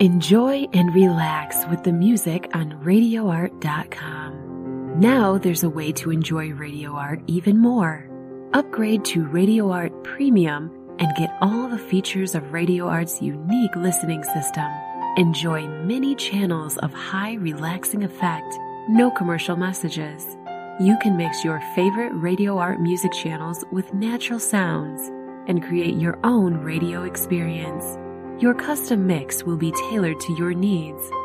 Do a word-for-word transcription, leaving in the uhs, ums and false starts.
Enjoy and relax with the music on radio art dot com. Now there's a way to enjoy Radio Art even more. Upgrade to Radio Art Premium and get all the features of Radio Art's unique listening system. Enjoy many channels of high relaxing effect, no commercial messages. You can mix your favorite Radio Art music channels with natural sounds and create your own radio experience. Your custom mix will be tailored to your needs